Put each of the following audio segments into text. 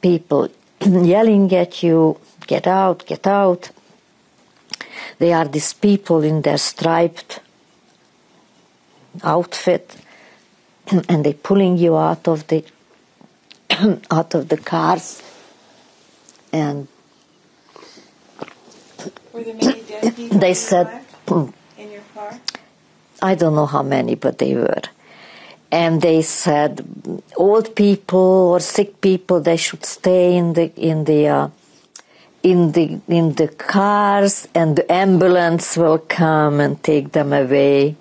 people yelling at you, get out, get out. They are these people in their striped outfit, and they pulling you out of the cars. And were there many dead people they said, in your car? I don't know how many, but they were. And they said, old people or sick people, they should stay in the cars, and the ambulance will come and take them away.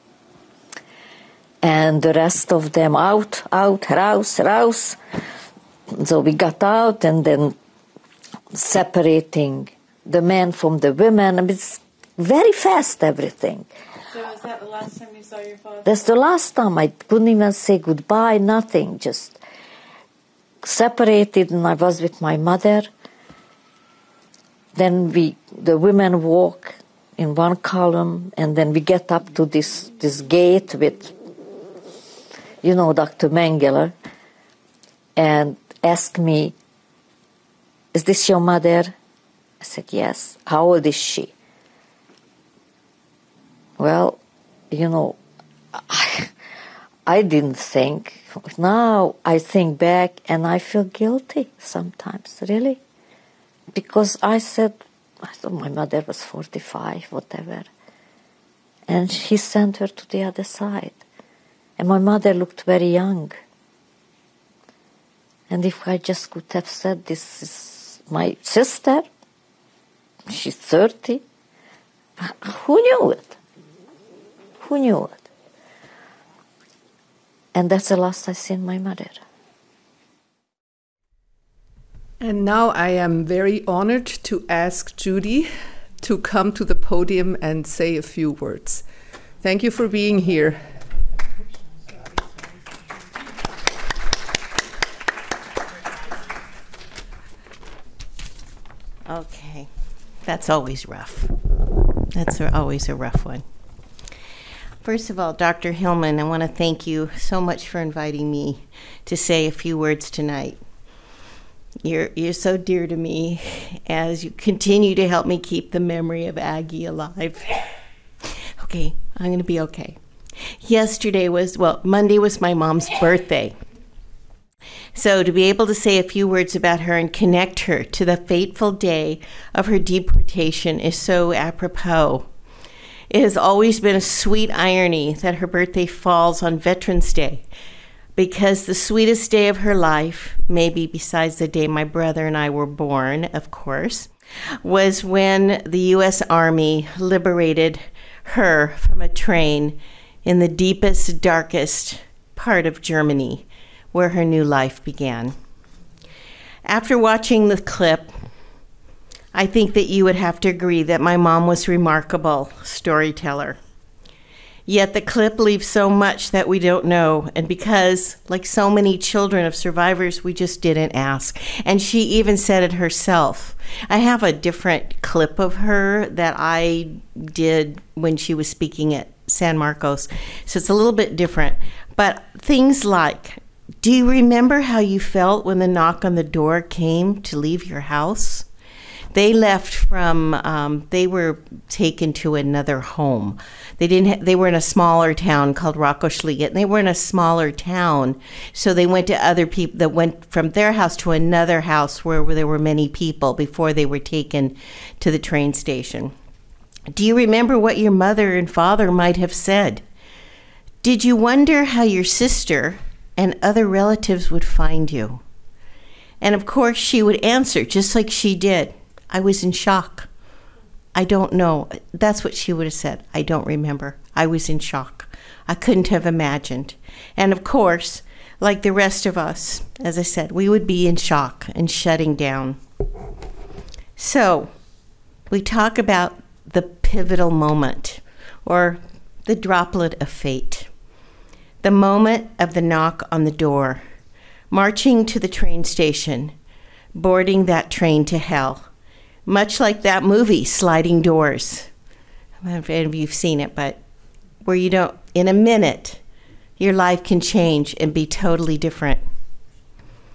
And the rest of them out, raus. So we got out, and then separating the men from the women. I mean, it's very fast, everything. So is that the last time you saw your father? That's the last time. I couldn't even say goodbye, nothing. Just separated, and I was with my mother. Then the women walk in one column, and then we get up to this gate with, Dr. Mengele, and asked me, is this your mother? I said, yes. How old is she? Well, I didn't think. Now I think back and I feel guilty sometimes, really. Because I thought my mother was 45, whatever. And he sent her to the other side. And my mother looked very young. And if I just could have said, this is my sister, she's 30, who knew it? Who knew it? And that's the last I seen my mother. And now I am very honored to ask Judy to come to the podium and say a few words. Thank you for being here. Okay, that's always rough. That's always a rough one. First of all, Dr. Hillman, I want to thank you so much for inviting me to say a few words tonight. You're so dear to me as you continue to help me keep the memory of Aggie alive. Okay, I'm going to be okay. Monday was my mom's birthday. So to be able to say a few words about her and connect her to the fateful day of her deportation is so apropos. It has always been a sweet irony that her birthday falls on Veterans Day, because the sweetest day of her life, maybe besides the day my brother and I were born, of course, was when the U.S. Army liberated her from a train in the deepest, darkest part of Germany, where her new life began. After watching the clip, I think that you would have to agree that my mom was a remarkable storyteller. Yet the clip leaves so much that we don't know, and because, like so many children of survivors, we just didn't ask. And she even said it herself. I have a different clip of her that I did when she was speaking at San Marcos, so it's a little bit different. But things like, do you remember how you felt when the knock on the door came to leave your house? They left from, they were taken to another home. They were in a smaller town called Rockoschliget, and they were in a smaller town. So they went to other people that went from their house to another house where there were many people before they were taken to the train station. Do you remember what your mother and father might have said? Did you wonder how your sister and other relatives would find you? And of course, she would answer just like she did. I was in shock. I don't know. That's what she would have said. I don't remember. I was in shock. I couldn't have imagined. And of course, like the rest of us, as I said, we would be in shock and shutting down. So we talk about the pivotal moment, or the droplet of fate. The moment of the knock on the door, marching to the train station, boarding that train to hell. Much like that movie, Sliding Doors. I don't know if any of you've seen it, but where you don't, in a minute, your life can change and be totally different.